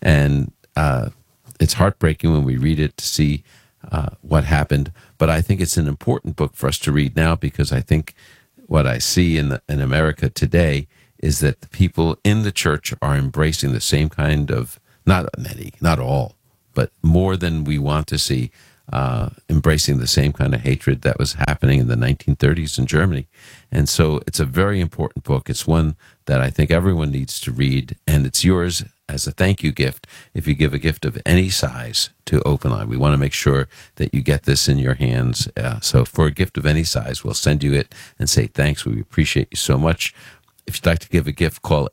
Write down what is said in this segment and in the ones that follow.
And it's heartbreaking when we read it to see what happened. But I think it's an important book for us to read now, because I think what I see in America today is that the people in the church are embracing the same kind of, not many, not all, but more than we want to see, embracing the same kind of hatred that was happening in the 1930s in Germany. And so it's a very important book. It's one that I think everyone needs to read, and it's yours as a thank you gift if you give a gift of any size to Open Line. We want to make sure that you get this in your hands. So for a gift of any size, we'll send you it and say thanks. We appreciate you so much. If you'd like to give a gift, call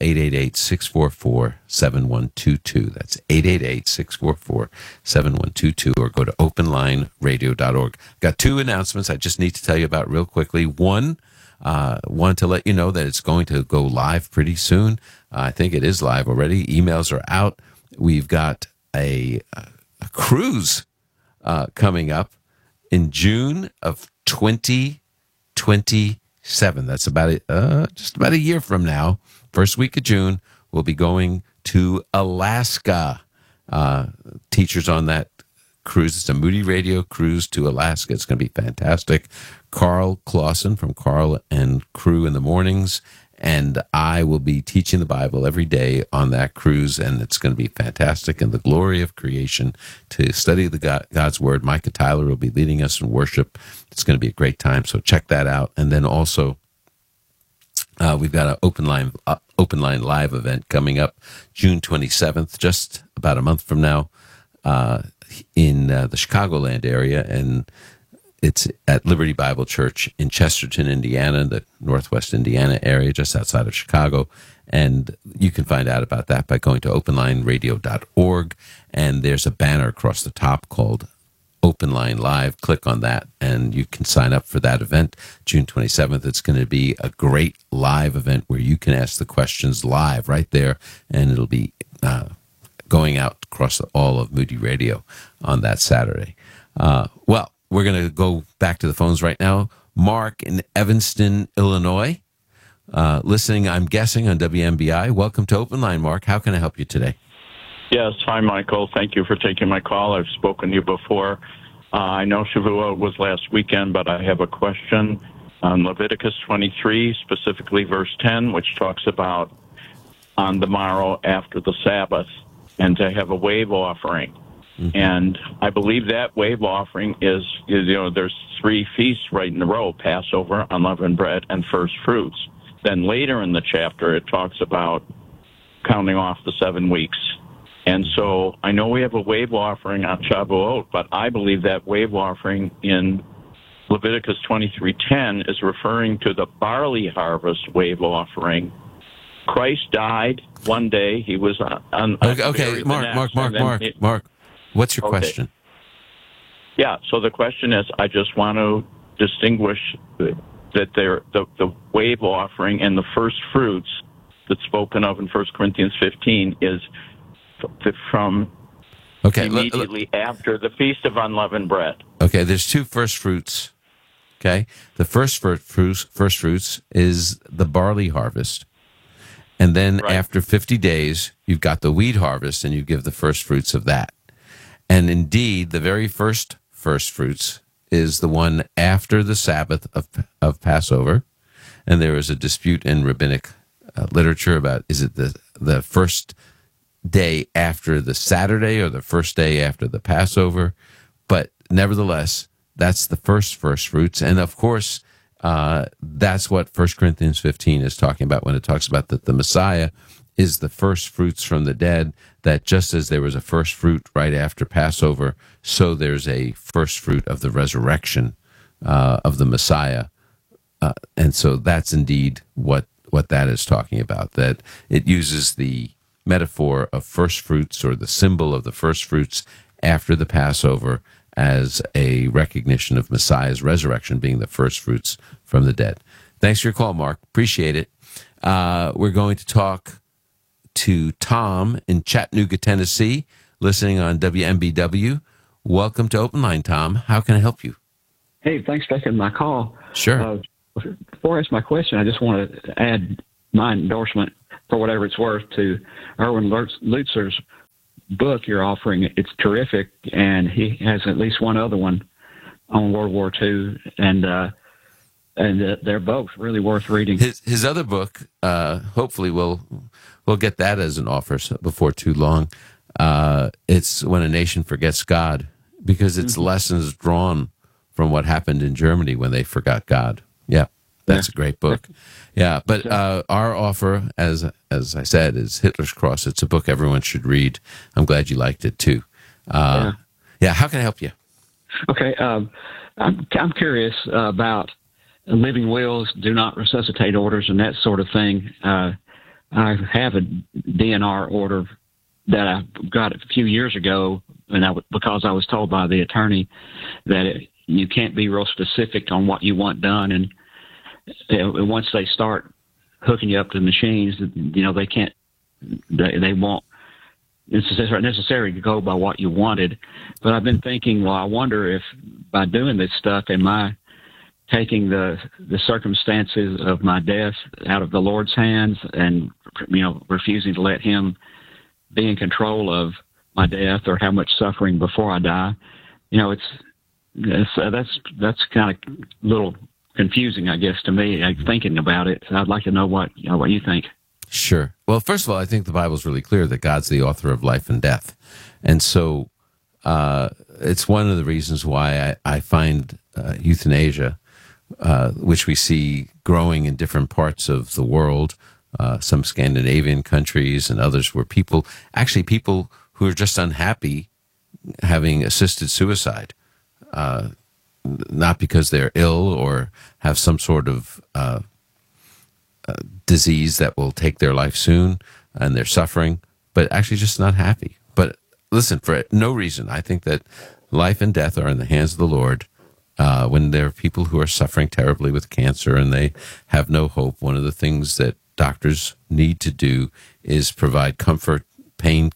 888-644-7122. That's 888-644-7122, or go to openlineradio.org. Got two announcements I just need to tell you about real quickly. One to let you know that it's going to go live pretty soon. I think it is live already. Emails are out. We've got a cruise coming up in June of 2027. That's about just about a year from now. First week of June, we'll be going to Alaska. Teachers on that cruise. It's a Moody Radio cruise to Alaska. It's going to be fantastic. Carl Clausen from Carl and Crew in the Mornings, and I will be teaching the Bible every day on that cruise, and it's going to be fantastic. And the glory of creation, to study the God's Word. Micah Tyler will be leading us in worship. It's going to be a great time, so check that out. And then also, we've got an Open Line Live event coming up June 27th, just about a month from now, in the Chicagoland area, and it's at Liberty Bible Church in Chesterton, Indiana, the Northwest Indiana area, just outside of Chicago. And you can find out about that by going to openlineradio.org. And there's a banner across the top called Open Line Live. Click on that, and you can sign up for that event. June 27th, it's going to be a great live event where you can ask the questions live right there, and it'll be going out across all of Moody Radio on that Saturday. Well, we're going to go back to the phones right now. Mark in Evanston, Illinois, listening, I'm guessing, on WMBI. Welcome to Open Line, Mark. How can I help you today? Yes. Hi, Michael. Thank you for taking my call. I've spoken to you before. I know Shavuot was last weekend, but I have a question on Leviticus 23, specifically verse 10, which talks about on the morrow after the Sabbath, and to have a wave offering. Mm-hmm. And I believe that wave offering is, there's 3 feasts right in a row: Passover, unleavened bread, and first fruits. Then later in the chapter, it talks about counting off the 7 weeks. And so I know we have a wave offering on Shavuot, but I believe that wave offering in Leviticus 23:10 is referring to the barley harvest wave offering. Christ died one day. He was on. Okay, Mark. What's your question? Yeah, so the question is, I just want to distinguish that the wave offering and the first fruits that's spoken of in 1 Corinthians 15 is from immediately after the Feast of Unleavened Bread. Okay, there's 2 first fruits. Okay, the first fruits is the barley harvest. And then after 50 days, you've got the wheat harvest, and you give the first fruits of that. And indeed, the very first fruits is the one after the Sabbath of Passover. And there is a dispute in rabbinic literature about, is it the first day after the Saturday or the first day after the Passover? But nevertheless, that's the first fruits. And of course, that's what 1 Corinthians 15 is talking about when it talks about that the Messiah is the first fruits from the dead, that just as there was a first fruit right after Passover, so there's a first fruit of the resurrection of the Messiah. And so that's indeed what that is talking about, that it uses the metaphor of first fruits, or the symbol of the first fruits after the Passover, as a recognition of Messiah's resurrection being the first fruits from the dead. Thanks for your call, Mark. Appreciate it. We're going to talk to Tom in Chattanooga, Tennessee, listening on WMBW. Welcome to Open Line, Tom. How can I help you? Hey, thanks for taking my call. Sure. Before I ask my question, I just want to add my endorsement, for whatever it's worth, to Erwin Lutzer's book you're offering. It's terrific, and he has at least one other one on World War II, and they're both really worth reading. His other book, hopefully we'll get that as an offer before too long. It's When a Nation Forgets God, because it's lessons drawn from what happened in Germany when they forgot God. Yeah, that's a great book. Yeah, but our offer, as I said, is Hitler's Cross. It's a book everyone should read. I'm glad you liked it too. Yeah, how can I help you? Okay, I'm curious about living wills, do not resuscitate orders, and that sort of thing. I have a DNR order that I got a few years ago, and because I was told by the attorney that you can't be real specific on what you want done, and once they start hooking you up to the machines, they can't, they won't necessarily go by what you wanted. But I've been thinking, well, I wonder if by doing this stuff, am I taking the circumstances of my death out of the Lord's hands and, refusing to let him be in control of my death or how much suffering before I die? That's kind of a little confusing, I guess, to me, thinking about it. So I'd like to know what you think. Sure. Well, first of all, I think the Bible's really clear that God's the author of life and death. And so it's one of the reasons why I find euthanasia, which we see growing in different parts of the world, some Scandinavian countries and others, where people who are just unhappy having assisted suicide, not because they're ill or have some sort of disease that will take their life soon and they're suffering, but actually just not happy. But listen, for no reason, I think that life and death are in the hands of the Lord. When there are people who are suffering terribly with cancer and they have no hope, one of the things that doctors need to do is provide comfort, pain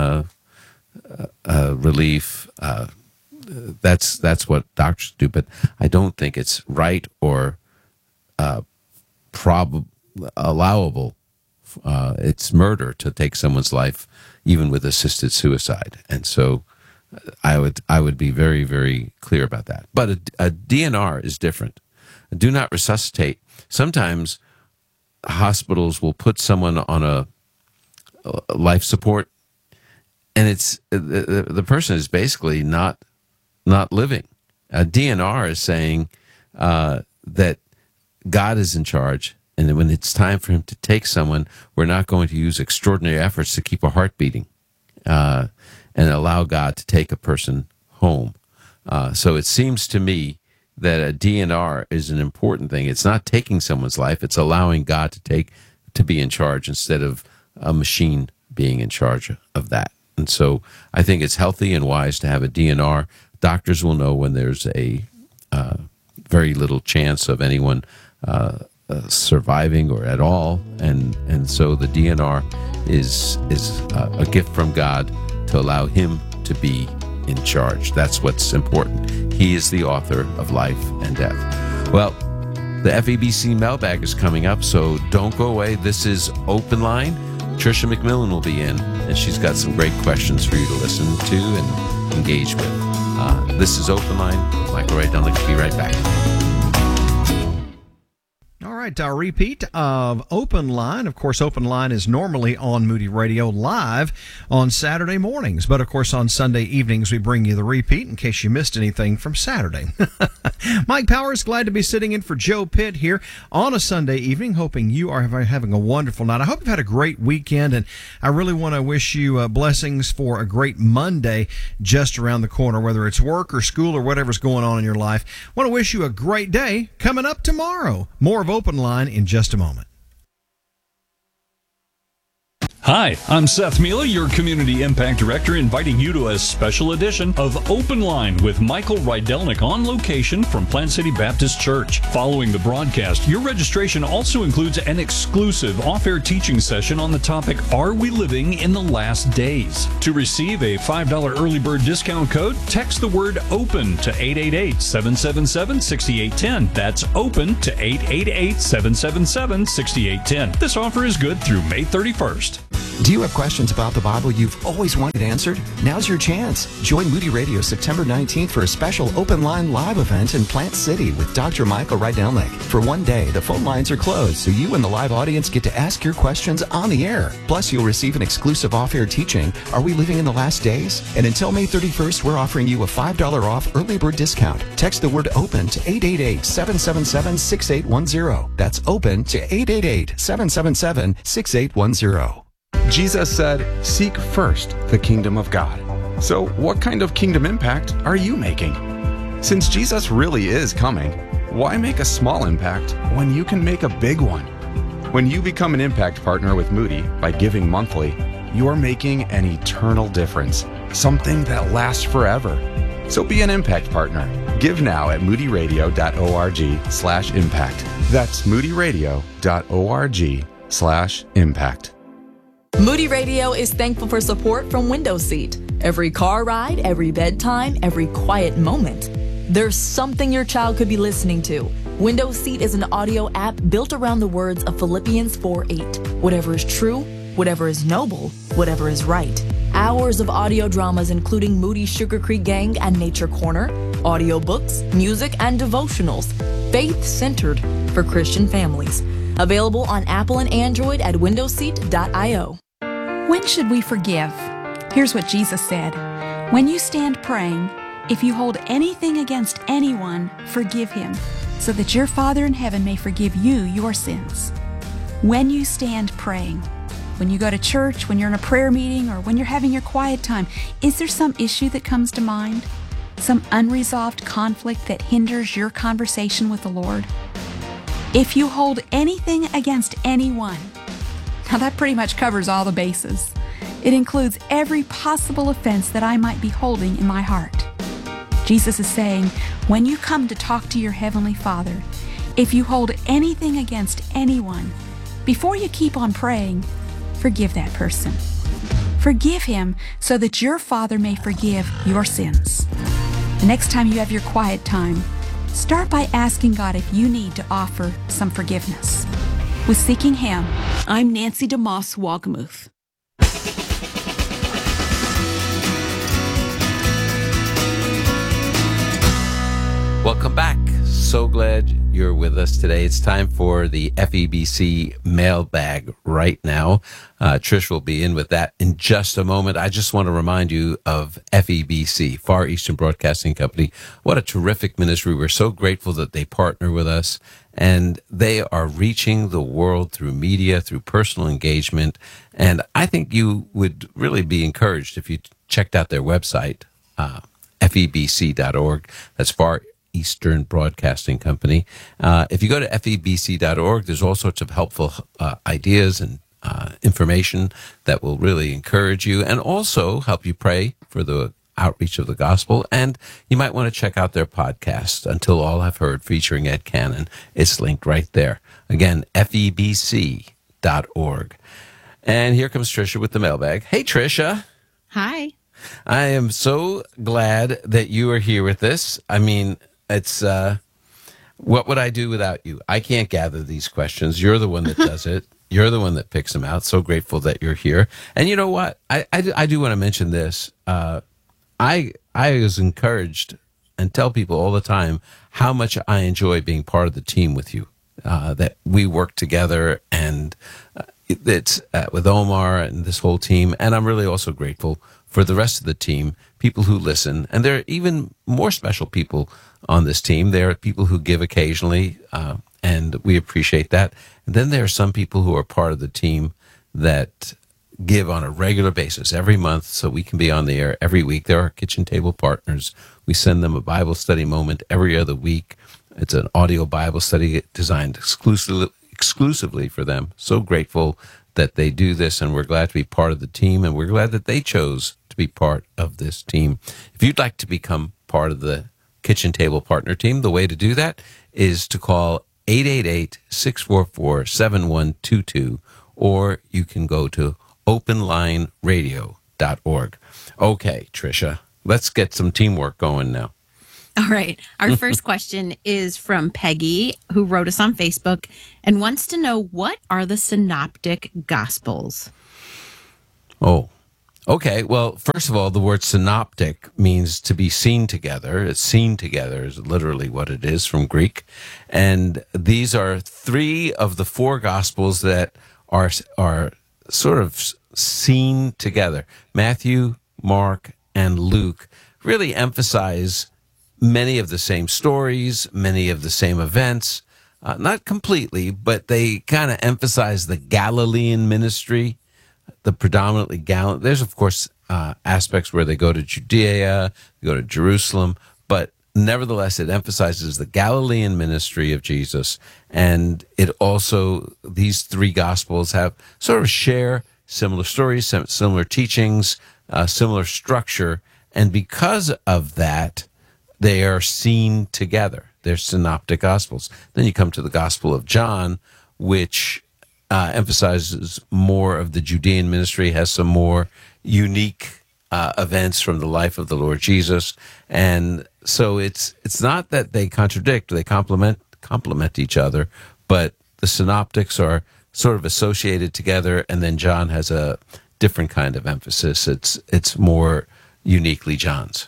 relief. That's what doctors do, but I don't think it's right or allowable. It's murder to take someone's life, even with assisted suicide. And so I would be very, very clear about that. But a DNR is different. A do not resuscitate. Sometimes hospitals will put someone on a life support, and it's the person is basically not living. A DNR is saying that God is in charge, and when it's time for him to take someone, we're not going to use extraordinary efforts to keep a heart beating and allow God to take a person home. So it seems to me that a DNR is an important thing. It's not taking someone's life, it's allowing God to be in charge instead of a machine being in charge of that. And so I think it's healthy and wise to have a DNR. Doctors will know when there's a very little chance of anyone surviving or at all, and so the DNR is a gift from God to allow him to be in charge. That's what's important. He is the author of life and death. Well, the FEBC mailbag is coming up, so don't go away. This is Open Line. Tricia McMillan will be in, and she's got some great questions for you to listen to and engage with. This is Open Line with Michael Ray Dunlap. Be right back. All right, our repeat of Open Line. Of course, Open Line is normally on Moody Radio live on Saturday mornings. But, of course, on Sunday evenings, we bring you the repeat in case you missed anything from Saturday. Mike Powers, glad to be sitting in for Joe Pitt here on a Sunday evening, hoping you are having a wonderful night. I hope you've had a great weekend, and I really want to wish you blessings for a great Monday just around the corner, whether it's work or school or whatever's going on in your life. I want to wish you a great day coming up tomorrow. More of Open Line in just a moment. Hi, I'm Seth Mila, your Community Impact Director, inviting you to a special edition of Open Line with Michael Rydelnik on location from Plant City Baptist Church. Following the broadcast, your registration also includes an exclusive off-air teaching session on the topic, Are We Living in the Last Days? To receive a $5 early bird discount code, text the word OPEN to 888-777-6810. That's OPEN to 888-777-6810. This offer is good through May 31st. Do you have questions about the Bible you've always wanted answered? Now's your chance. Join Moody Radio September 19th for a special Open Line live event in Plant City with Dr. Michael Rydelnik. For one day, the phone lines are closed, so you and the live audience get to ask your questions on the air. Plus, you'll receive an exclusive off-air teaching, Are We Living in the Last Days? And until May 31st, we're offering you a $5 off early bird discount. Text the word OPEN to 888-777-6810. That's OPEN to 888-777-6810. Jesus said, "Seek first the kingdom of God." So what kind of kingdom impact are you making? Since Jesus really is coming, why make a small impact when you can make a big one? When you become an impact partner with Moody by giving monthly, you're making an eternal difference, something that lasts forever. So be an impact partner. Give now at moodyradio.org/impact. That's moodyradio.org/impact. Moody Radio is thankful for support from Window Seat. Every car ride, every bedtime, every quiet moment, there's something your child could be listening to. Window Seat is an audio app built around the words of Philippians 4:8. Whatever is true, whatever is noble, whatever is right. Hours of audio dramas including Moody's Sugar Creek Gang and Nature Corner, audiobooks, music, and devotionals, faith-centered for Christian families. Available on Apple and Android at windowseat.io. When should we forgive? Here's what Jesus said. When you stand praying, if you hold anything against anyone, forgive him, so that your Father in heaven may forgive you your sins. When you stand praying, when you go to church, when you're in a prayer meeting, or when you're having your quiet time, is there some issue that comes to mind? Some unresolved conflict that hinders your conversation with the Lord? If you hold anything against anyone, now that pretty much covers all the bases. It includes every possible offense that I might be holding in my heart. Jesus is saying, when you come to talk to your Heavenly Father, if you hold anything against anyone, before you keep on praying, forgive that person. Forgive him so that your Father may forgive your sins. The next time you have your quiet time, start by asking God if you need to offer some forgiveness. With Seeking Him, I'm Nancy DeMoss Wagamuth. Welcome back. So glad you're with us today. It's time for the FEBC mailbag right now. Trish will be in with that in just a moment. I just want to remind you of FEBC, Far Eastern Broadcasting Company. What a terrific ministry. We're so grateful that they partner with us, and they are reaching the world through media, through personal engagement. And I think you would really be encouraged if you checked out their website, febc.org. That's Far Eastern Broadcasting Company. If you go to febc.org, there's all sorts of helpful ideas and information that will really encourage you and also help you pray for the outreach of the gospel. And you might want to check out their podcast, Until All Have Heard, featuring Ed Cannon. It's linked right there. Again, febc.org. And here comes Tricia with the mailbag. Hey, Tricia. Hi. I am so glad that you are here with this. I mean, it's what would I do without you? I can't gather these questions. You're the one that does it. You're the one that picks them out. So grateful that you're here. And you know what? I do want to mention this. I was encouraged and tell people all the time how much I enjoy being part of the team with you. That we work together, and it's with Omar and this whole team. And I'm really also grateful for the rest of the team, people who listen. And there are even more special people on this team. There are people who give occasionally, and we appreciate that. And then there are some people who are part of the team that give on a regular basis every month so we can be on the air every week. There are kitchen table partners. We send them a Bible study moment every other week. It's an audio Bible study designed exclusively for them. So grateful that they do this, and we're glad to be part of the team, and we're glad that they chose to be part of this team. If you'd like to become part of the Kitchen Table Partner Team, the way to do that is to call 888-644-7122, or you can go to openlineradio.org. Okay, Tricia, let's get some teamwork going now. All right. Our first question is from Peggy, who wrote us on Facebook and wants to know, what are the Synoptic Gospels? Oh, okay. Well, first of all, the word synoptic means to be seen together. It's seen together is literally what it is from Greek. And these are three of the four gospels that are sort of seen together. Matthew, Mark, and Luke really emphasize many of the same stories, many of the same events. Not completely, but they kind of emphasize the Galilean ministry, the predominantly Galilean. There's, of course, aspects where they go to Judea, they go to Jerusalem, but nevertheless, it emphasizes the Galilean ministry of Jesus. And it also, these three gospels have sort of share similar stories, similar teachings, similar structure. And because of that, they are seen together. They're synoptic gospels. Then you come to the Gospel of John, which emphasizes more of the Judean ministry, has some more unique events from the life of the Lord Jesus. And so it's not that they contradict, they complement each other, but the synoptics are sort of associated together, and then John has a different kind of emphasis. It's more uniquely John's.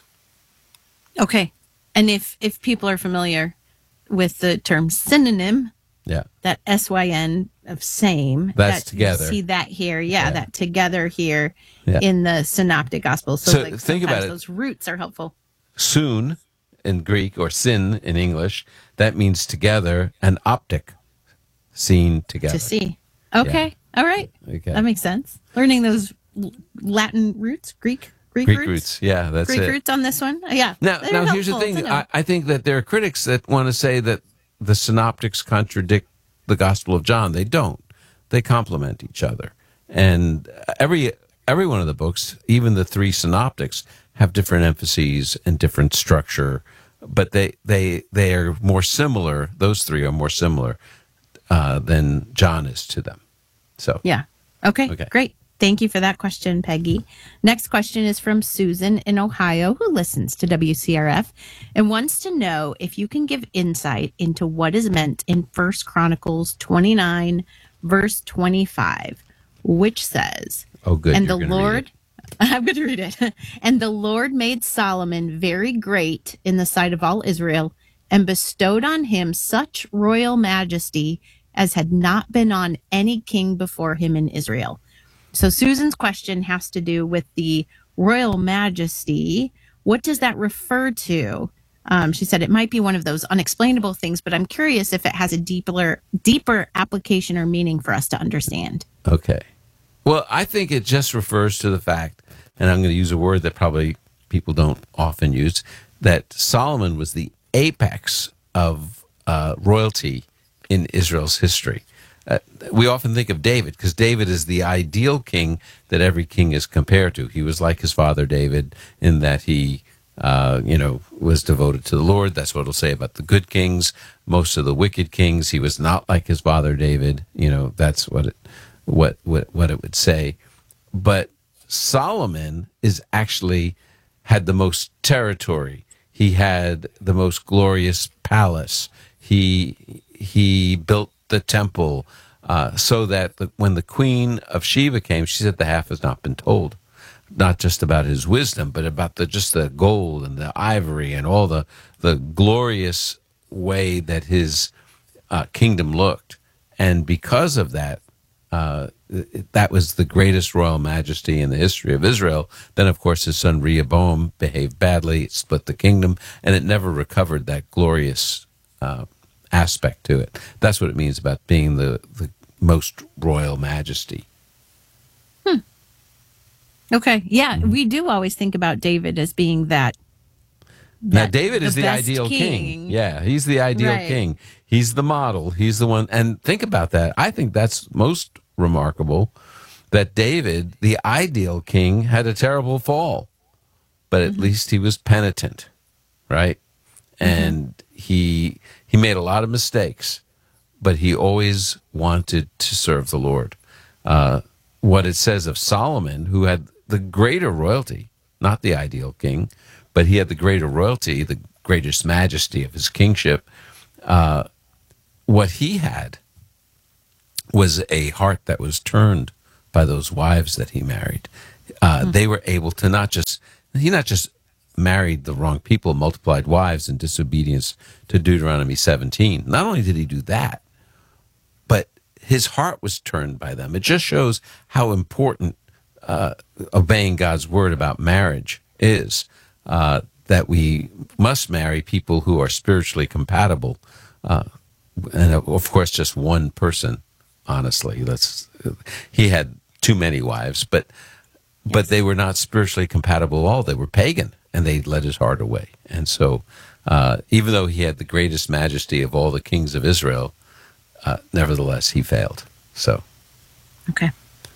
Okay. And if people are familiar with the term synonym, that SYN of same, that's together. You see that here, that together here in the synoptic gospel. So like think about it. Those roots are helpful. Soon in Greek, or sin in English, that means together, and optic, seen together. To see. Okay. All right. Okay. That makes sense. Learning those Latin roots, Greek roots. Yeah, that's Greek it. roots on this one. Yeah. Now here's the thing. I think that there are critics that want to say that the synoptics contradict the Gospel of John. They don't. They complement each other. And every one of the books, even the three synoptics, have different emphases and different structure, but they are more similar. Those three are more similar than John is to them. So yeah. Okay. Great. Thank you for that question, Peggy. Next question is from Susan in Ohio, who listens to WCRF and wants to know if you can give insight into what is meant in 1 Chronicles 29, verse 25, which says, "Oh, good. And the Lord." I'm going to read it. "And the Lord made Solomon very great in the sight of all Israel, and bestowed on him such royal majesty as had not been on any king before him in Israel." So Susan's question has to do with the royal majesty. What does that refer to? She said it might be one of those unexplainable things, but I'm curious if it has a deeper application or meaning for us to understand. Okay. Well, I think it just refers to the fact, and I'm going to use a word that probably people don't often use, that Solomon was the apex of royalty in Israel's history. We often think of David because David is the ideal king that every king is compared to. He was like his father David in that he, was devoted to the Lord. That's what it'll say about the good kings. Most of the wicked kings, he was not like his father David. That's what it would say. But Solomon is actually had the most territory. He had the most glorious palace. He built the temple, so that when the Queen of Sheba came, she said the half has not been told. Not just about his wisdom, but about the gold and the ivory and all the glorious way that his kingdom looked. And because of that, that was the greatest royal majesty in the history of Israel. Then, of course, his son Rehoboam behaved badly, split the kingdom, and it never recovered that glorious aspect to it. That's what it means about being the most royal majesty. Okay. Yeah, we do always think about David as being that. Now, David is the ideal king. Yeah, he's the ideal king. He's the model. He's the one. And think about that. I think that's most remarkable, that David, the ideal king, had a terrible fall. But at least he was penitent, right? And he made a lot of mistakes, but he always wanted to serve the Lord. What it says of Solomon, who had the greater royalty, not the ideal king, but he had the greater royalty, the greatest majesty of his kingship. What he had was a heart that was turned by those wives that he married. They were able to he not just married the wrong people, multiplied wives in disobedience to Deuteronomy 17. Not only did he do that, but his heart was turned by them. It just shows how important obeying God's word about marriage is, that we must marry people who are spiritually compatible. And of course, just one person, honestly. He had too many wives, but they were not spiritually compatible at all. They were pagan, and they led his heart away. And so, even though he had the greatest majesty of all the kings of Israel, nevertheless, he failed. So, okay.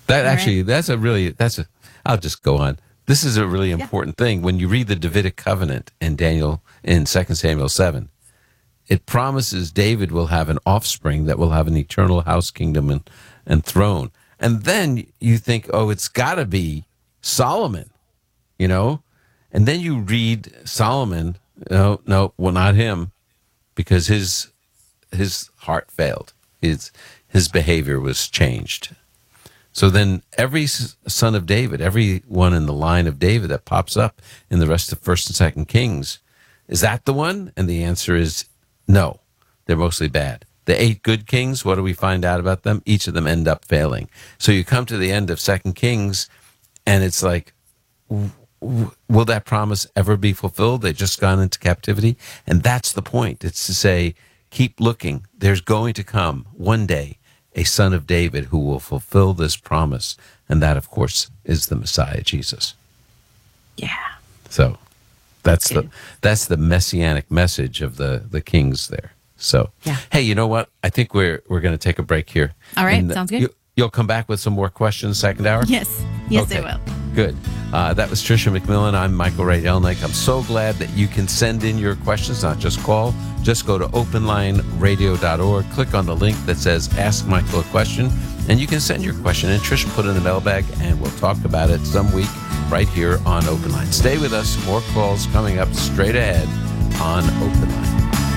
I'll just go on. This is a really important thing. When you read the Davidic covenant in 2 Samuel 7, it promises David will have an offspring that will have an eternal house, kingdom, and throne. And then you think, oh, it's got to be Solomon, And then you read Solomon, no, well, not him, because his heart failed. His behavior was changed. So then every son of David, every one in the line of David that pops up in the rest of 1st and 2nd Kings, is that the one? And the answer is no. They're mostly bad. The 8 good kings, what do we find out about them? Each of them end up failing. So you come to the end of 2nd Kings, and it's like, will that promise ever be fulfilled? They've just gone into captivity. And that's the point. It's to say, keep looking. There's going to come one day a son of David who will fulfill this promise. And that, of course, is the Messiah, Jesus. Yeah. So that's the messianic message of the kings there. So, Hey, you know what? I think we're going to take a break here. All right. Sounds good. You'll come back with some more questions second hour? Yes, okay. I will. Good. That was Tricia McMillan. I'm Michael Rydelnik. I'm so glad that you can send in your questions, not just call. Just go to openlineradio.org, click on the link that says Ask Michael a Question, and you can send your question. And Tricia put it in the mailbag, and we'll talk about it some week right here on Open Line. Stay with us. More calls coming up straight ahead on Open Line.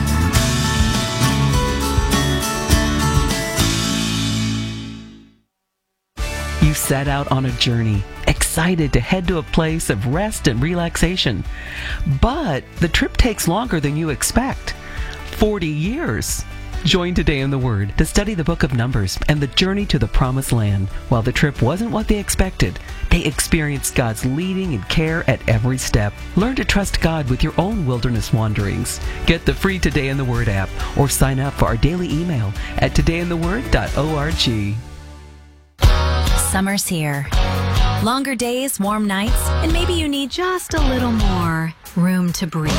You set out on a journey, excited to head to a place of rest and relaxation. But the trip takes longer than you expect. 40 years. Join Today in the Word to study the book of Numbers and the journey to the Promised Land. While the trip wasn't what they expected, they experienced God's leading and care at every step. Learn to trust God with your own wilderness wanderings. Get the free Today in the Word app or sign up for our daily email at todayintheword.org. Summer's here. Longer days, warm nights, and maybe you need just a little more room to breathe.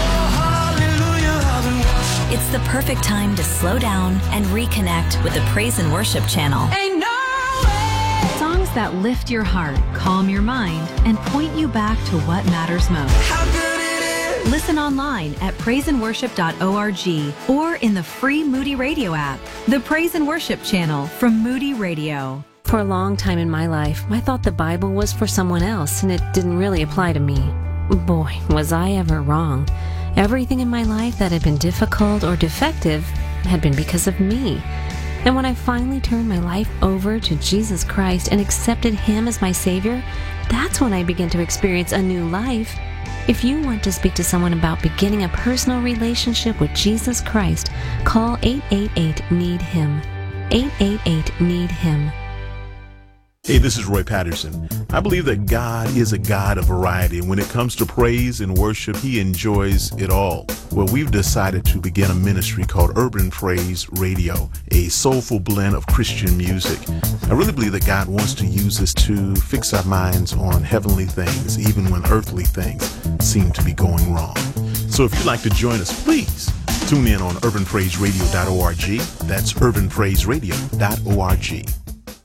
It's the perfect time to slow down and reconnect with the Praise and Worship channel. Songs that lift your heart, calm your mind, and point you back to what matters most. Listen online at praiseandworship.org or in the free Moody Radio app. The Praise and Worship channel from Moody Radio. For a long time in my life, I thought the Bible was for someone else and it didn't really apply to me. Boy, was I ever wrong. Everything in my life that had been difficult or defective had been because of me. And when I finally turned my life over to Jesus Christ and accepted Him as my Savior, that's when I began to experience a new life. If you want to speak to someone about beginning a personal relationship with Jesus Christ, call 888-NEED-HIM. 888-NEED-HIM. Hey, this is Roy Patterson. I believe that God is a God of variety, and when it comes to praise and worship, He enjoys it all. Well, we've decided to begin a ministry called Urban Praise Radio, a soulful blend of Christian music. I really believe that God wants to use us to fix our minds on heavenly things, even when earthly things seem to be going wrong. So if you'd like to join us, please tune in on urbanpraiseradio.org. That's urbanpraiseradio.org.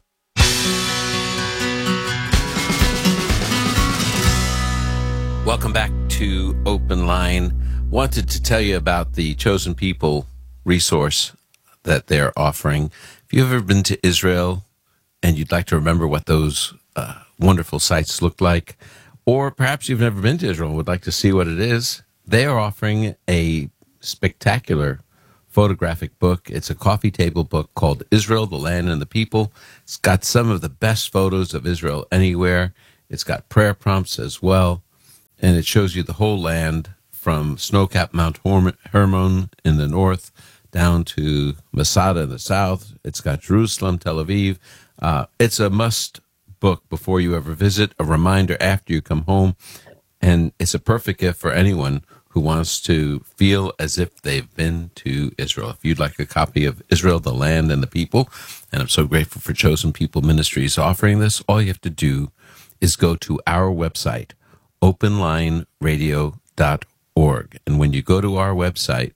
Welcome back to Open Line. Wanted to tell you about the Chosen People resource that they're offering. If you've ever been to Israel and you'd like to remember what those wonderful sites look like, or perhaps you've never been to Israel and would like to see what it is, they are offering a spectacular photographic book. It's a coffee table book called Israel, the Land and the People. It's got some of the best photos of Israel anywhere. It's got prayer prompts as well, and it shows you the whole land from snow-capped Mount Hermon in the north down to Masada in the south. It's got Jerusalem, Tel Aviv. It's a must book before you ever visit, a reminder after you come home, and it's a perfect gift for anyone who wants to feel as if they've been to Israel. If you'd like a copy of Israel, the Land and the People, and I'm so grateful for Chosen People Ministries offering this, all you have to do is go to our website, openlineradio.org. And when you go to our website,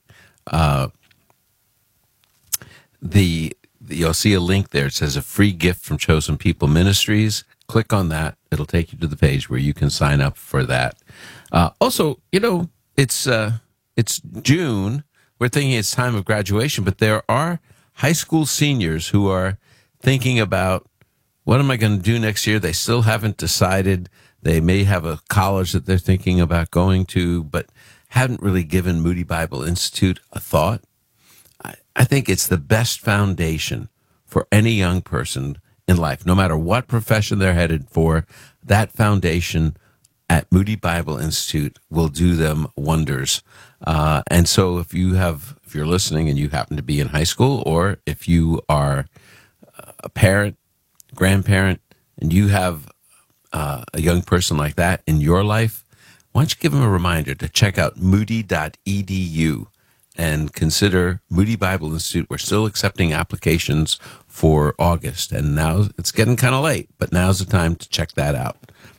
you'll see a link there. It says a free gift from Chosen People Ministries. Click on that. It'll take you to the page where you can sign up for that. Also, it's June. We're thinking it's time of graduation, but there are high school seniors who are thinking about, what am I going to do next year? They still haven't decided. They may have a college that they're thinking about going to, but haven't really given Moody Bible Institute a thought. I think it's the best foundation for any young person in life, no matter what profession they're headed for. That foundation at Moody Bible Institute will do them wonders. And so if you're listening and you happen to be in high school, or if you are a parent, grandparent, and you have a young person like that in your life, why don't you give them a reminder to check out moody.edu and consider Moody Bible Institute. We're still accepting applications for August, and now it's getting kind of late, but now's the time to check that out.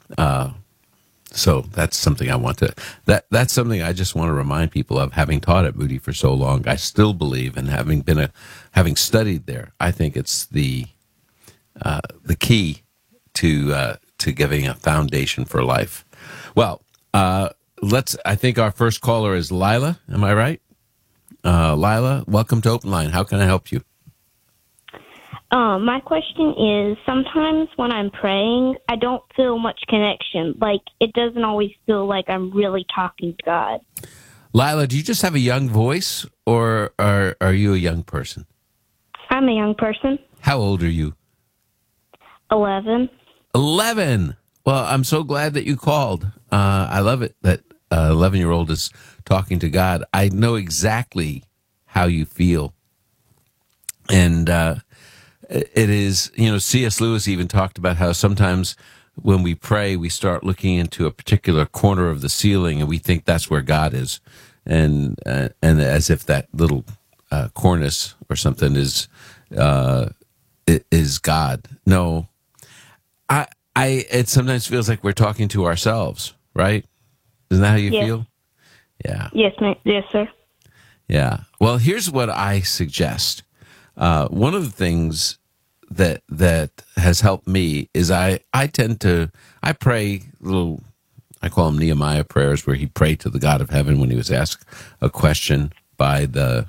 So that's something that's something I just want to remind people of, having taught at Moody for so long. I still believe, and having studied there, I think it's the key to giving a foundation for life. Well, I think our first caller is Lila. Am I right? Lila, welcome to Open Line. How can I help you? My question is, sometimes when I'm praying, I don't feel much connection. Like, it doesn't always feel like I'm really talking to God. Lila, do you just have a young voice, or are you a young person? I'm a young person. How old are you? 11. 11! Well, I'm so glad that you called. I love it that 11-year-old is talking to God. I know exactly how you feel. And it is, C.S. Lewis even talked about how sometimes when we pray, we start looking into a particular corner of the ceiling and we think that's where God is. And as if that little cornice or something is God. No, it sometimes feels like we're talking to ourselves, right? Isn't that how you feel? Yeah. Yes, ma'am. Yes, sir. Yeah. Well, here's what I suggest. One of the things that has helped me is I pray I call them Nehemiah prayers, where he prayed to the God of heaven when he was asked a question by the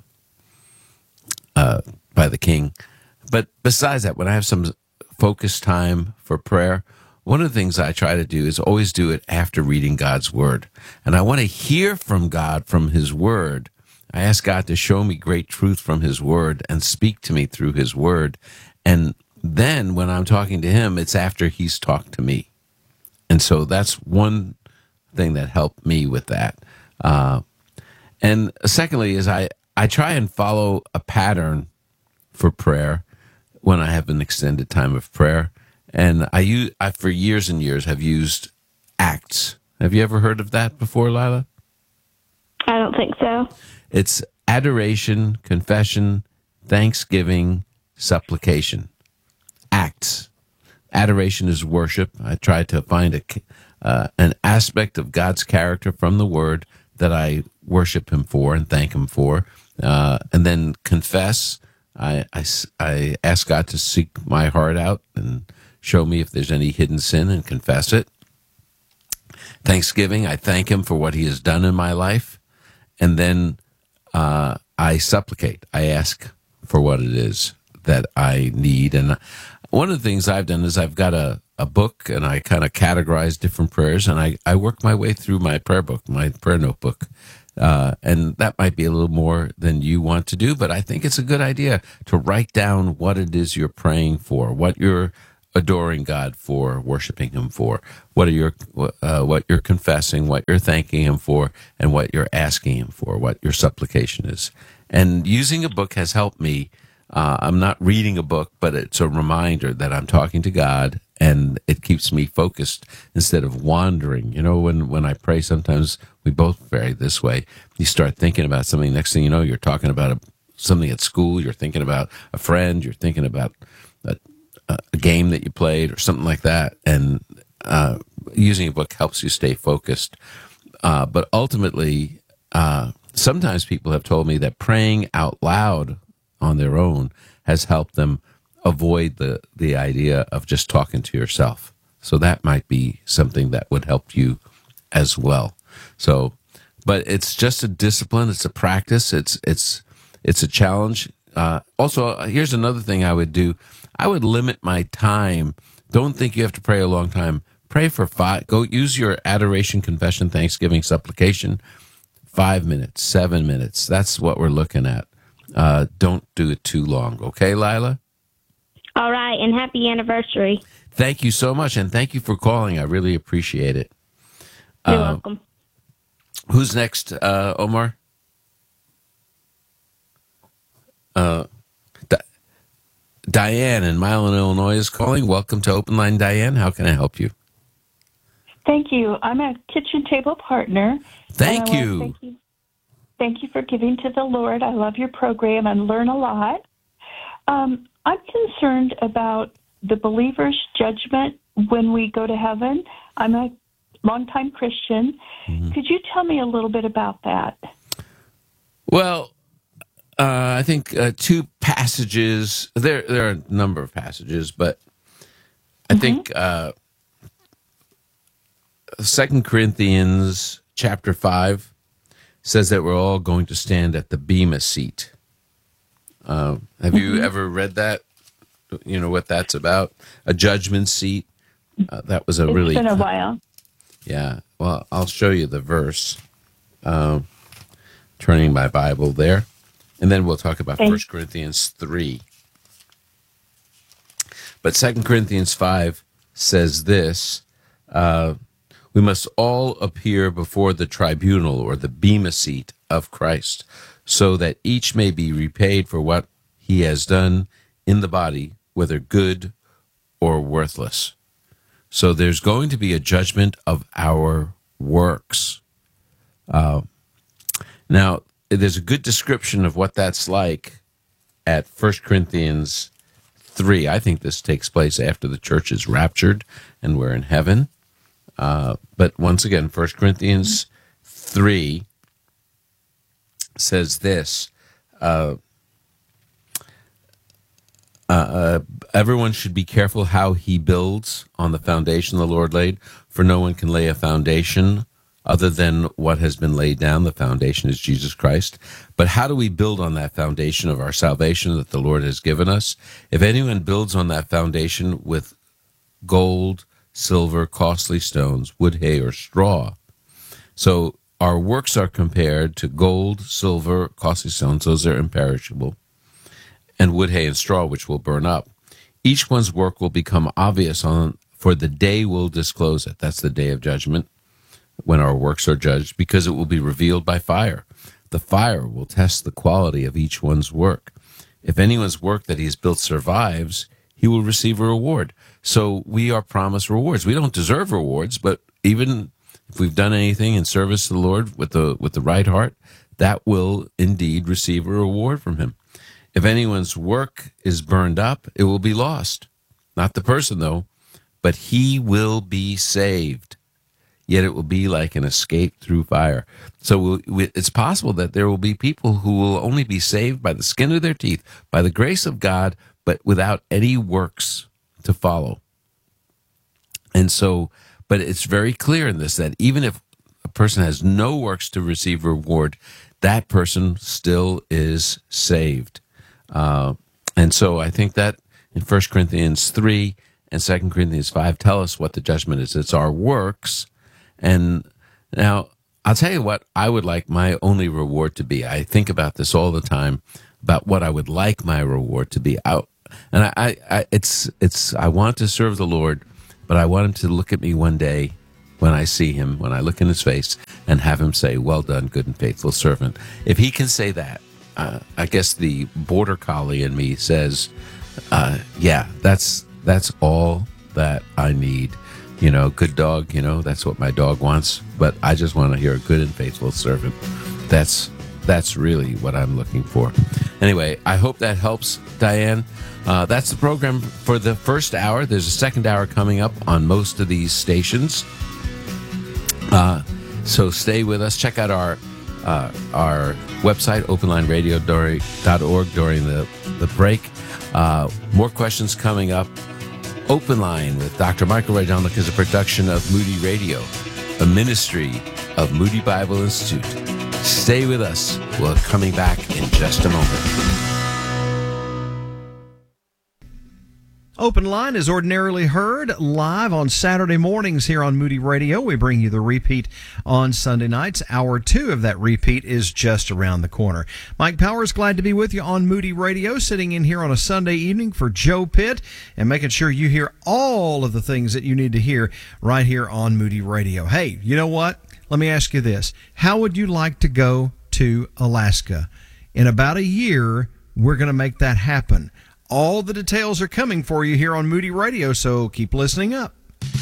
king. But besides that, when I have some focused time for prayer, one of the things I try to do is always do it after reading God's word. And I want to hear from God, from his word. I ask God to show me great truth from his word and speak to me through his word. And then when I'm talking to him, it's after he's talked to me. And so that's one thing that helped me with that. And secondly is I try and follow a pattern for prayer when I have an extended time of prayer. And I for years and years have used ACTS. Have you ever heard of that before, Lila? I don't think so. It's adoration, confession, thanksgiving, supplication. ACTS. Adoration is worship. I try to find an aspect of God's character from the Word that I worship him for and thank him for. And then confess. I ask God to seek my heart out and show me if there's any hidden sin and confess it. Thanksgiving, I thank him for what he has done in my life. And then I supplicate. I ask for what it is that I need. And one of the things I've done is I've got a book, and I kind of categorize different prayers, and I work my way through my prayer book, my prayer notebook, And that might be a little more than you want to do, but I think it's a good idea to write down what it is you're praying for, what you're adoring God for, worshiping Him for, what you're confessing, what you're thanking Him for, and what you're asking Him for, what your supplication is. And using a book has helped me. I'm not reading a book, but it's a reminder that I'm talking to God, and it keeps me focused instead of wandering. You know, when I pray, sometimes we both vary this way. You start thinking about something. Next thing you know, you're talking about something at school. You're thinking about a friend. You're thinking about a game that you played or something like that. And using a book helps you stay focused. But ultimately, sometimes people have told me that praying out loud on their own has helped them avoid the idea of just talking to yourself. So that might be something that would help you as well. So, but it's just a discipline. It's a practice. It's a challenge. Also, here's another thing I would do. I would limit my time. Don't think you have to pray a long time. Pray for 5. Go use your adoration, confession, thanksgiving, supplication. 5 minutes, 7 minutes. That's what we're looking at. Don't do it too long. Okay, Lila? All right, and happy anniversary. Thank you so much, and thank you for calling. I really appreciate it. You're welcome. Who's next, Omar? Diane in Milan, Illinois is calling. Welcome to Open Line, Diane. How can I help you? Thank you. I'm a kitchen table partner. Thank you. Thank you for giving to the Lord. I love your program and learn a lot. I'm concerned about the believer's judgment when we go to heaven. I'm a longtime Christian. Mm-hmm. Could you tell me a little bit about that? Well, I think 2 passages. There are a number of passages, but I think 2 Corinthians chapter 5 says that we're all going to stand at the Bema seat. Have you ever read that? You know what that's about? A judgment seat. That was It's been a while. Yeah. Well, I'll show you the verse. Turning my Bible there. And then we'll talk about 1 Corinthians 3. But 2 Corinthians 5 says this, we must all appear before the tribunal or the Bema seat of Christ, so that each may be repaid for what he has done in the body, whether good or worthless. So there's going to be a judgment of our works. Now, there's a good description of what that's like at 1 Corinthians 3. I think this takes place after the church is raptured and we're in heaven. But once again, 1 Corinthians 3 says this, everyone should be careful how he builds on the foundation the Lord laid, for no one can lay a foundation other than what has been laid down. The foundation is Jesus Christ. But how do we build on that foundation of our salvation that the Lord has given us? If anyone builds on that foundation with gold, silver, costly stones, wood, hay, or straw. So our works are compared to gold, silver, costly stones. Those are imperishable. And wood, hay, and straw, which will burn up. Each one's work will become obvious for the day will disclose it. That's the day of judgment, when our works are judged, because it will be revealed by fire. The fire will test the quality of each one's work. If anyone's work that he has built survives, he will receive a reward. So we are promised rewards. We don't deserve rewards, but even if we've done anything in service to the Lord with the right heart, that will indeed receive a reward from him. If anyone's work is burned up, it will be lost. Not the person, though, but he will be saved. Yet it will be like an escape through fire. So it's possible that there will be people who will only be saved by the skin of their teeth, by the grace of God, but without any works to follow. And so, but it's very clear in this that even if a person has no works to receive reward, that person still is saved. And so I think that in 1 Corinthians 3 and 2 Corinthians 5 tell us what the judgment is. It's our works. And now I'll tell you what I would like my only reward to be. I think about this all the time, about what I would like my reward to be. I want to serve the Lord, but I want him to look at me one day when I see him, when I look in his face, and have him say, "Well done, good and faithful servant." If he can say that, I guess the border collie in me says, yeah, that's all that I need. You know, good dog, you know, that's what my dog wants. But I just want to hear a good and faithful servant. That's really what I'm looking for. Anyway, I hope that helps, Diane. That's the program for the first hour. There's a second hour coming up on most of these stations. So stay with us. Check out our website, openlineradio.org, during the break. More questions coming up. Open Line with Dr. Michael Rydelnik is a production of Moody Radio, a ministry of Moody Bible Institute. Stay with us. We're coming back in just a moment. Open Line is ordinarily heard live on Saturday mornings here on Moody Radio. We bring you the repeat on Sunday nights. Hour 2 of that repeat is just around the corner. Mike Powers, glad to be with you on Moody Radio, sitting in here on a Sunday evening for Joe Pitt and making sure you hear all of the things that you need to hear right here on Moody Radio. Hey, you know what? Let me ask you this. How would you like to go to Alaska? In about a year, we're going to make that happen. All the details are coming for you here on Moody Radio, so keep listening up.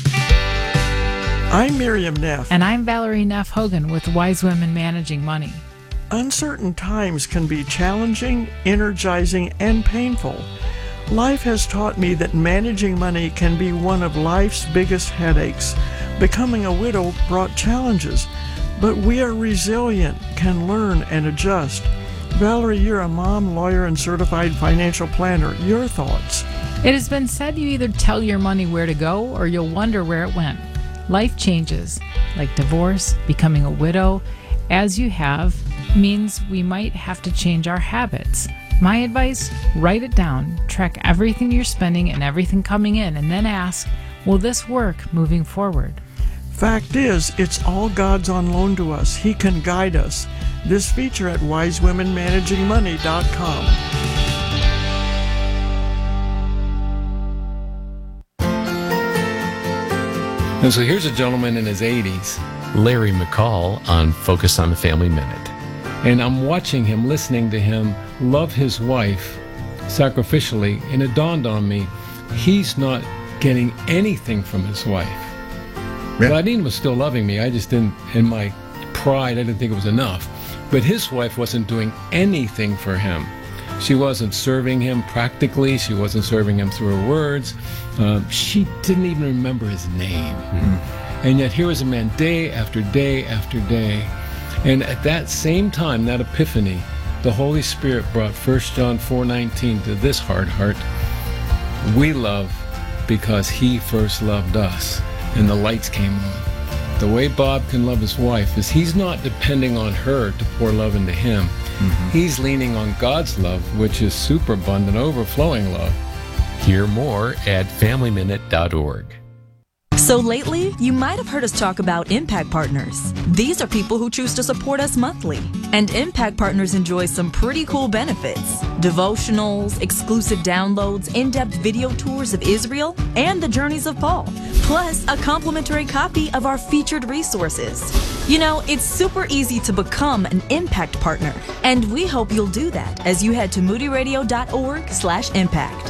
I'm Miriam Neff. And I'm Valerie Neff Hogan with Wise Women Managing Money. Uncertain times can be challenging, energizing, and painful. Life has taught me that managing money can be one of life's biggest headaches. Becoming a widow brought challenges, but we are resilient, can learn and adjust. Valerie, you're a mom, lawyer, and certified financial planner. Your thoughts? It has been said you either tell your money where to go or you'll wonder where it went. Life changes, like divorce, becoming a widow, as you have, means we might have to change our habits. My advice, write it down, track everything you're spending and everything coming in, and then ask, will this work moving forward? Fact is, it's all God's on loan to us. He can guide us. This feature at wisewomenmanagingmoney.com. And so here's a gentleman in his 80s, Larry McCall, on Focus on the Family Minute. And I'm watching him, listening to him love his wife sacrificially, and it dawned on me, he's not getting anything from his wife. Yeah. Vladine was still loving me. I just didn't, in my pride, I didn't think it was enough. But his wife wasn't doing anything for him. She wasn't serving him practically. She wasn't serving him through her words. She didn't even remember his name. Mm-hmm. And yet here was a man day after day after day. And at that same time, that epiphany, the Holy Spirit brought 1 John 4:19 to this hard heart. We love because he first loved us. And the lights came on. The way Bob can love his wife is he's not depending on her to pour love into him. Mm-hmm. He's leaning on God's love, which is superabundant, overflowing love. Hear more at FamilyMinute.org. So lately, you might have heard us talk about Impact Partners. These are people who choose to support us monthly. And Impact Partners enjoy some pretty cool benefits. Devotionals, exclusive downloads, in-depth video tours of Israel, and the journeys of Paul. Plus, a complimentary copy of our featured resources. You know, it's super easy to become an Impact Partner. And we hope you'll do that as you head to moodyradio.org/impact.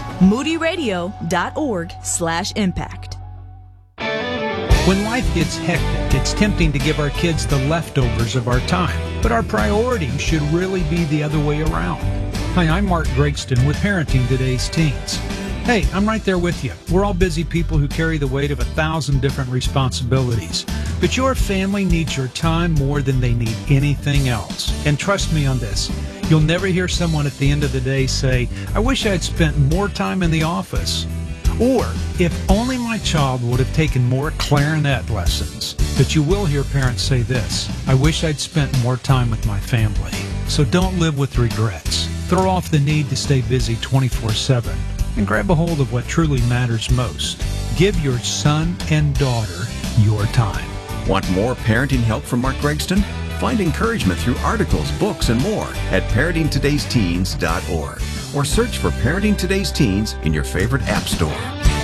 moodyradio.org/impact. When life gets hectic, it's tempting to give our kids the leftovers of our time, but our priorities should really be the other way around. Hi, I'm Mark Gregston with Parenting Today's Teens. Hey, I'm right there with you. We're all busy people who carry the weight of 1,000 different responsibilities, but your family needs your time more than they need anything else. And trust me on this, you'll never hear someone at the end of the day say, I wish I'd spent more time in the office. Or, if only my child would have taken more clarinet lessons. But you will hear parents say this, I wish I'd spent more time with my family. So don't live with regrets. Throw off the need to stay busy 24/7 and grab a hold of what truly matters most. Give your son and daughter your time. Want more parenting help from Mark Gregston? Find encouragement through articles, books, and more at parentingtodaysteens.org or search for Parenting Today's Teens in your favorite app store.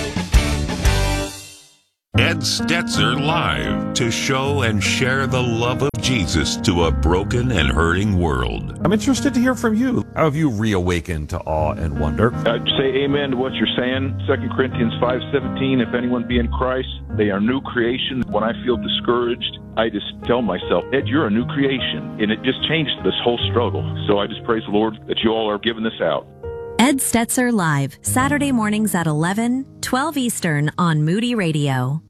Ed Stetzer Live, to show and share the love of Jesus to a broken and hurting world. I'm interested to hear from you. How have you reawakened to awe and wonder? I'd say amen to what you're saying. 2 Corinthians 5:17, if anyone be in Christ, they are new creation. When I feel discouraged, I just tell myself, Ed, you're a new creation. And it just changed this whole struggle. So I just praise the Lord that you all are giving this out. Ed Stetzer Live, Saturday mornings at 11, 12 Eastern on Moody Radio.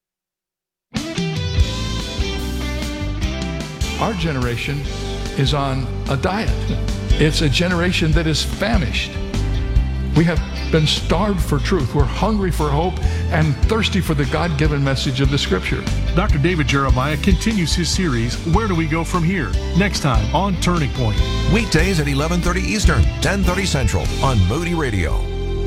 Our generation is on a diet. It's a generation that is famished. We have been starved for truth. We're hungry for hope and thirsty for the God-given message of the Scripture. Dr. David Jeremiah continues his series, Where Do We Go From Here? Next time on Turning Point. Weekdays at 11:30 Eastern, 10:30 Central on Moody Radio.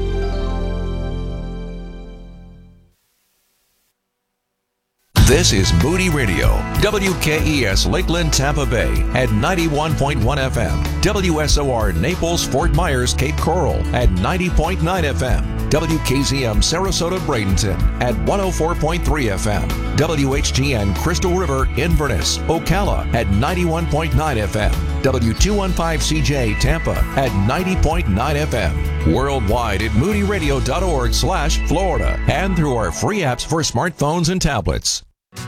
This is Moody Radio, WKES Lakeland, Tampa Bay at 91.1 FM, WSOR Naples, Fort Myers, Cape Coral at 90.9 FM, WKZM Sarasota, Bradenton at 104.3 FM, WHGN Crystal River, Inverness, Ocala at 91.9 FM, W215CJ Tampa at 90.9 FM, worldwide at moodyradio.org/Florida, and through our free apps for smartphones and tablets.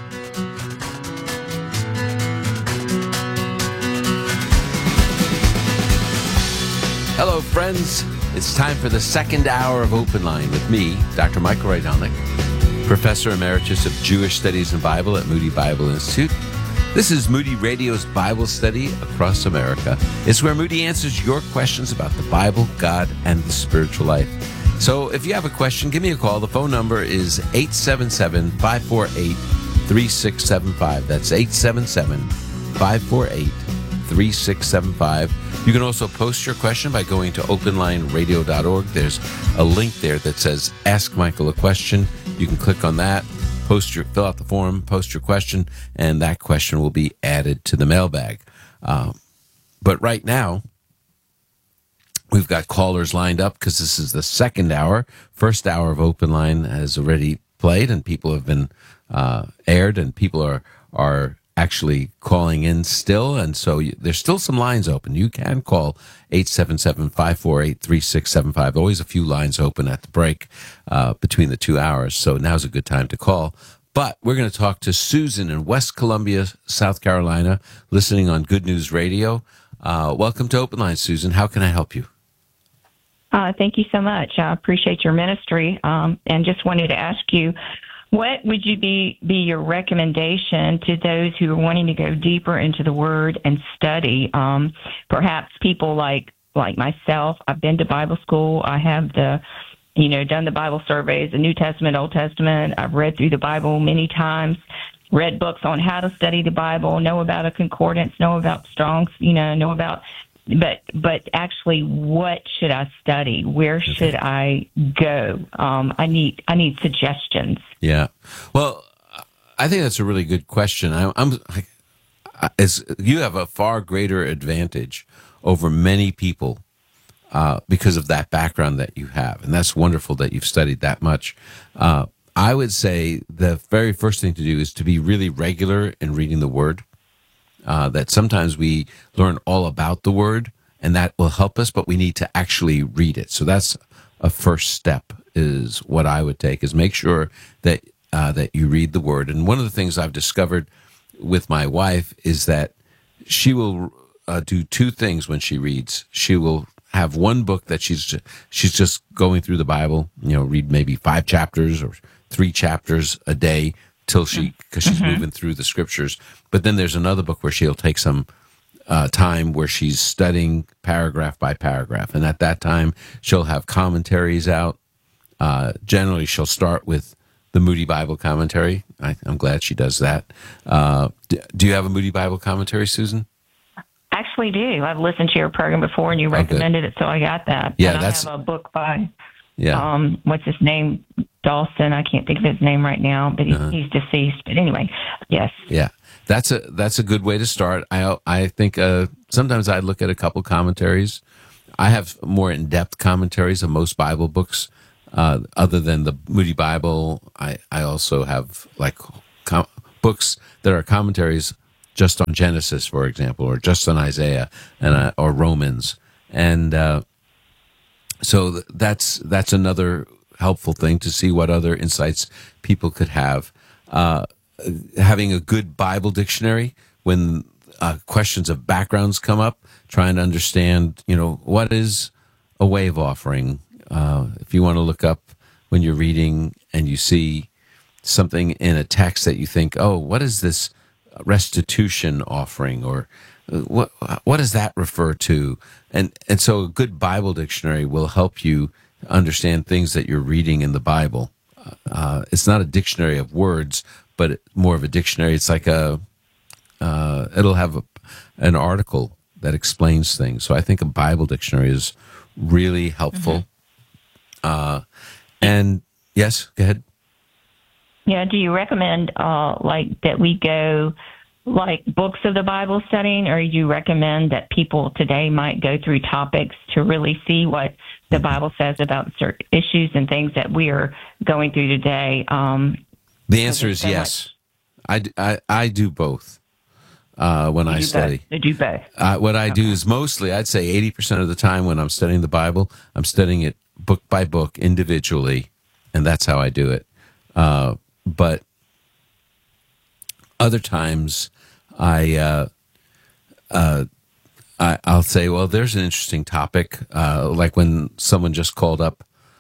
Hello, friends. It's time for the second hour of Open Line with me, Dr. Michael Rydelnik, Professor Emeritus of Jewish Studies and Bible at Moody Bible Institute. This is Moody Radio's Bible study across America. It's where Moody answers your questions about the Bible, God, and the spiritual life. So if you have a question, give me a call. The phone number is 877-548-3675. That's 877-548-3675. You can also post your question by going to openlineradio.org. There's a link there that says Ask Michael a Question. You can click on that, fill out the form, post your question, and that question will be added to the mailbag. But right now, we've got callers lined up because this is the second hour. First hour of Open Line has already played, and people have been aired, and people are actually calling in still, and so there's still some lines open. You can call 877-548-3675. Always a few lines open at the break between the 2 hours, so now's a good time to call. But we're going to talk to Susan in West Columbia, South Carolina, listening on Good News Radio. Welcome to Open Line, Susan. How can I help you? Thank you so much. I appreciate your ministry, and just wanted to ask you, what would you be your recommendation to those who are wanting to go deeper into the Word and study? Perhaps people like myself. I've been to Bible school. I have done the Bible surveys, the New Testament, Old Testament. I've read through the Bible many times, read books on how to study the Bible, know about a concordance, know about Strong's, know about. But actually, what should I study? Where should I go? I need suggestions. Yeah. Well, I think that's a really good question. You have a far greater advantage over many people because of that background that you have, and that's wonderful that you've studied that much. I would say the very first thing to do is to be really regular in reading the Word. That sometimes we learn all about the Word, and that will help us, but we need to actually read it. So that's a first step, is what I would take, is make sure that that you read the Word. And one of the things I've discovered with my wife is that she will do two things when she reads. She will have one book that she's just going through the Bible, read maybe 5 chapters or 3 chapters a day, because she's moving through the scriptures. But then there's another book where she'll take some time where she's studying paragraph by paragraph. And at that time, she'll have commentaries out. Generally, she'll start with the Moody Bible commentary. I'm glad she does that. Do you have a Moody Bible commentary, Susan? Actually do. I've listened to your program before, and you recommended it, so I got that. Yeah, and I have a book by, what's his name? Dawson. I can't think of his name right now, but he's deceased. But anyway, yes. Yeah, that's a good way to start. I think sometimes I look at a couple commentaries. I have more in-depth commentaries of most Bible books. Other than the Moody Bible, I also have like books that are commentaries just on Genesis, for example, or just on Isaiah and or Romans, and so that's another helpful thing to see what other insights people could have. Having a good Bible dictionary when questions of backgrounds come up, trying to understand, what is a wave offering. If you want to look up when you're reading and you see something in a text that you think, oh, what is this restitution offering, or what does that refer to? And so a good Bible dictionary will help you understand things that you're reading in the Bible. It's not a dictionary of words, but more of a dictionary. It's like it'll have an article that explains things. So I think a Bible dictionary is really helpful. And yes, go ahead. Yeah, do you recommend that we go like books of the Bible studying, or you recommend that people today might go through topics to really see what the Bible says about certain issues and things that we are going through today? The answer is yes. I do both when I study. I do both. What I do is mostly, I'd say 80% of the time when I'm studying the Bible, I'm studying it book by book individually, and that's how I do it. But other times I'll say, well, there's an interesting topic, like when someone just called up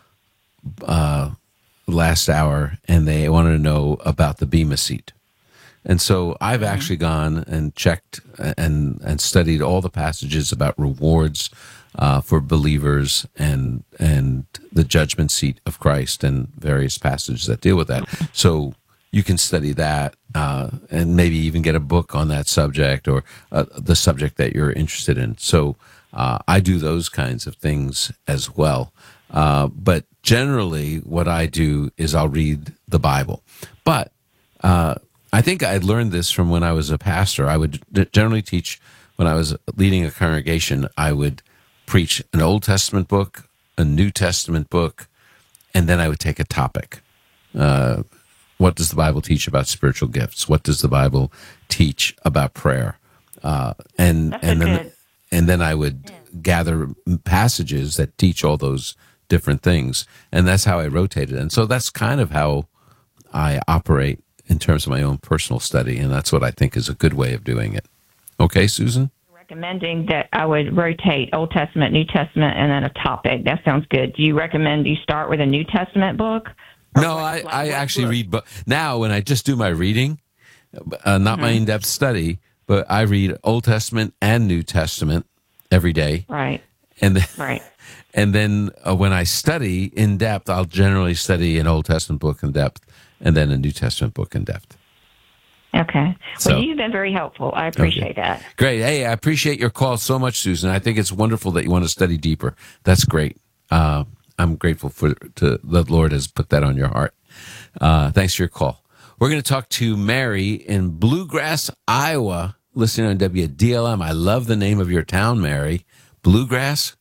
last hour and they wanted to know about the Bema seat. And so I've actually gone and checked and studied all the passages about rewards for believers and the judgment seat of Christ and various passages that deal with that. So you can study that and maybe even get a book on that subject or the subject that you're interested in. So I do those kinds of things as well. But generally what I do is I'll read the Bible. But I think I learned this from when I was a pastor. I would generally teach when I was leading a congregation. I would preach an Old Testament book, a New Testament book, and then I would take a topic. What does the Bible teach about spiritual gifts? What does the Bible teach about prayer? And then I would gather passages that teach all those different things, and that's how I rotated. And so that's kind of how I operate in terms of my own personal study, and that's what I think is a good way of doing it. Okay, Susan? Recommending that I would rotate Old Testament, New Testament, and then a topic. That sounds good. Do you recommend you start with a New Testament book? No, I actually read now when I just do my reading, not my in-depth study, but I read Old Testament and New Testament every day. Right. And then when I study in depth, I'll generally study an Old Testament book in depth and then a New Testament book in depth. Okay. Well, you've been very helpful. I appreciate that. Great. Hey, I appreciate your call so much, Susan. I think it's wonderful that you want to study deeper. That's great. I'm grateful to the Lord has put that on your heart. Thanks for your call. We're going to talk to Mary in Bluegrass, Iowa, listening on WDLM. I love the name of your town, Mary. Bluegrass?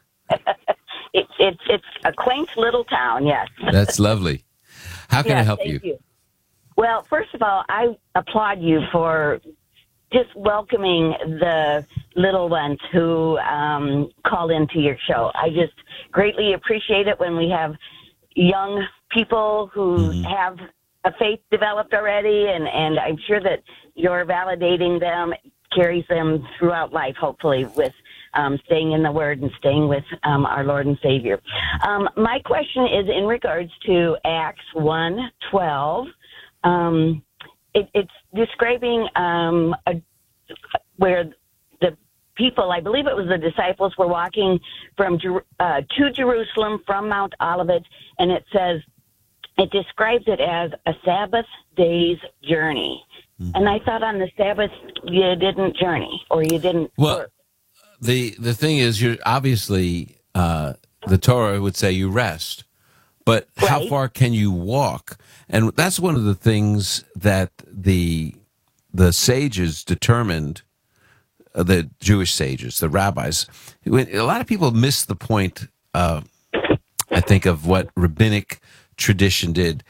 It's a quaint little town, yes. That's lovely. How can I help you? Thank you? Well, first of all, I applaud you for just welcoming the little ones who call into your show. I just greatly appreciate it when we have young people who have a faith developed already, and I'm sure that you're validating them, carries them throughout life, hopefully, with staying in the Word and staying with our Lord and Savior. My question is in regards to Acts 1:12. It's describing where the people, I believe it was the disciples, were walking to Jerusalem from Mount Olivet, and it says, it describes it as a Sabbath day's journey. And I thought on the Sabbath you didn't journey, or you didn't work. The thing is, you're obviously the Torah would say you rest, But how far can you walk? And that's one of the things that the sages determined, the Jewish sages, the rabbis. A lot of people miss the point, I think, of what rabbinic tradition did.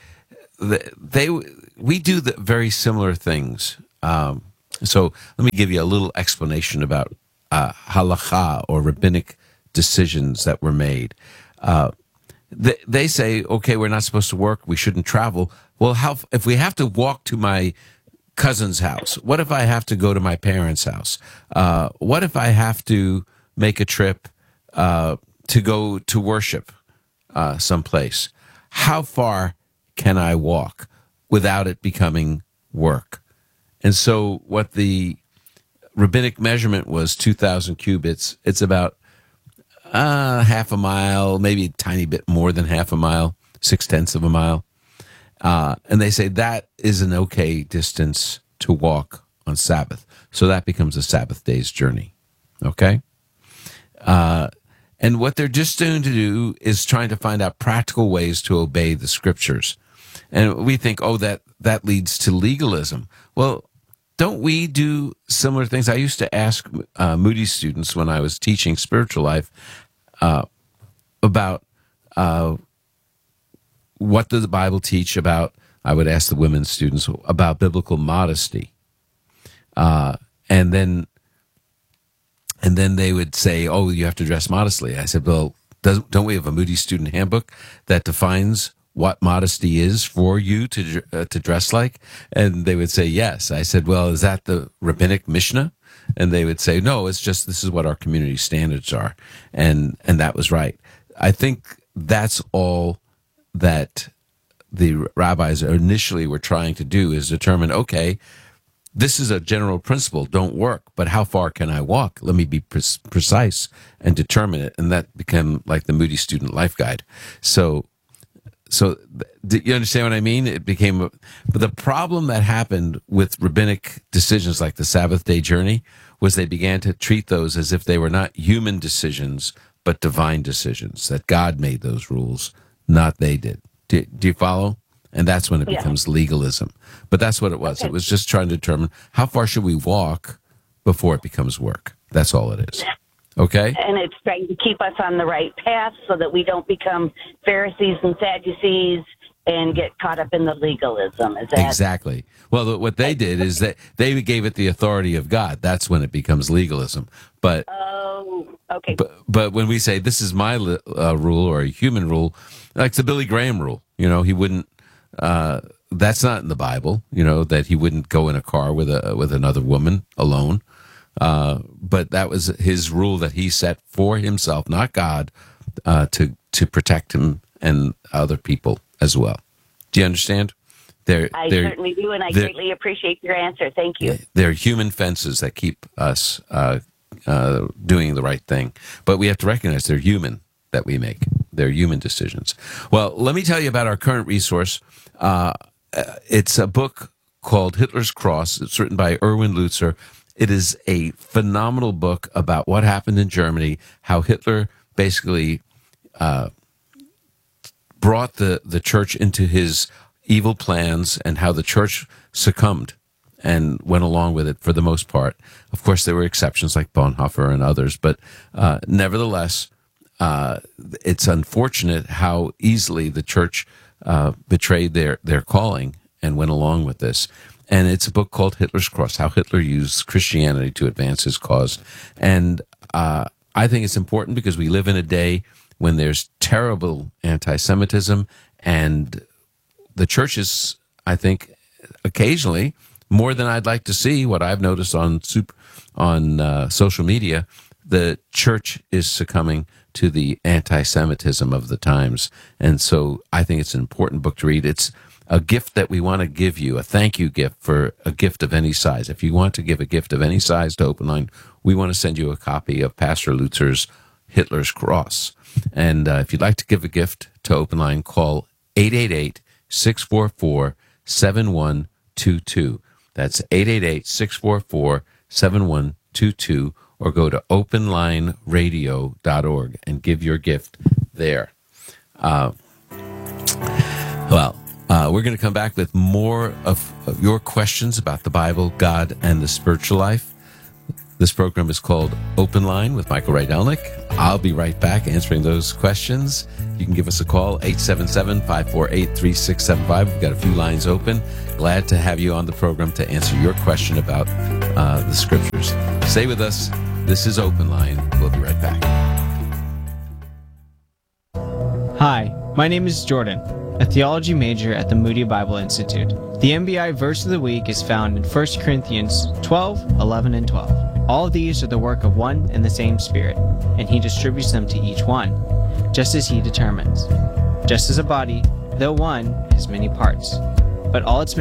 We do the very similar things. So let me give you a little explanation about halakha, or rabbinic decisions that were made. They say, okay, we're not supposed to work, we shouldn't travel. Well, if we have to walk to my cousin's house, what if I have to go to my parents' house? What if I have to make a trip to go to worship someplace? How far can I walk without it becoming work? And so what the rabbinic measurement was 2,000 cubits. It's about half a mile, maybe a tiny bit more than half a mile, 0.6 of a mile. And they say that is an okay distance to walk on Sabbath. So that becomes a Sabbath day's journey. Okay? And what they're just doing to do is trying to find out practical ways to obey the scriptures. And we think, that leads to legalism. Well, don't we do similar things? I used to ask Moody students when I was teaching spiritual life about what does the Bible teach about, I would ask the women students about biblical modesty. And then they would say, you have to dress modestly. I said, well, don't we have a Moody student handbook that defines what modesty is for you to dress like? And they would say, yes. I said, well, is that the rabbinic Mishnah? And they would say, no, it's just, this is what our community standards are. And that was right. I think that's all that the rabbis initially were trying to do, is determine, okay, this is a general principle, don't work, but how far can I walk? Let me be precise and determine it. And that became like the Moody Student Life Guide. So do you understand what I mean? It became, but the problem that happened with rabbinic decisions like the Sabbath day journey was they began to treat those as if they were not human decisions, but divine decisions, that God made those rules, not they did. Do you follow? And that's when it becomes legalism. But that's what it was. Okay. It was just trying to determine how far should we walk before it becomes work. That's all it is. Okay? And it's trying to keep us on the right path so that we don't become Pharisees and Sadducees and get caught up in the legalism. Is that exactly? Well, what they did is that they gave it the authority of God. That's when it becomes legalism. But okay. But when we say this is my rule or a human rule, like the Billy Graham rule, he wouldn't. That's not in the Bible. That he wouldn't go in a car with another woman alone. But that was his rule that he set for himself, not God, to protect him and other people as well. Do you understand? I certainly do, and I greatly appreciate your answer. Thank you. They're human fences that keep us doing the right thing. But we have to recognize they're human that we make. They're human decisions. Well, let me tell you about our current resource. It's a book called Hitler's Cross. It's written by Erwin Lutzer. It is a phenomenal book about what happened in Germany, how Hitler basically brought the church into his evil plans, and how the church succumbed and went along with it for the most part. Of course, there were exceptions like Bonhoeffer and others, but nevertheless, it's unfortunate how easily the church betrayed their calling and went along with this. And it's a book called Hitler's Cross, how Hitler used Christianity to advance his cause. And I think it's important because we live in a day when there's terrible anti-Semitism, and the churches, I think, occasionally, more than I'd like to see, what I've noticed on social media, the church is succumbing to the anti-Semitism of the times. And so I think it's an important book to read. It's a gift that we want to give you, a thank you gift for a gift of any size. If you want to give a gift of any size to Open Line, we want to send you a copy of Pastor Lutzer's Hitler's Cross. And if you'd like to give a gift to Open Line, call 888-644-7122. That's 888-644-7122, or go to openlineradio.org and give your gift there. Well, we're going to come back with more of your questions about the Bible, God, and the spiritual life. This program is called Open Line with Michael Rydelnik. I'll be right back answering those questions. You can give us a call, 877-548-3675. We've got a few lines open. Glad to have you on the program to answer your question about the scriptures. Stay with us. This is Open Line. We'll be right back. Hi, my name is Jordan, a theology major at the Moody Bible Institute. The MBI verse of the week is found in 1 Corinthians 12, 11, and 12. All of these are the work of one and the same Spirit, and He distributes them to each one, just as He determines. Just as a body, though one, has many parts, but all its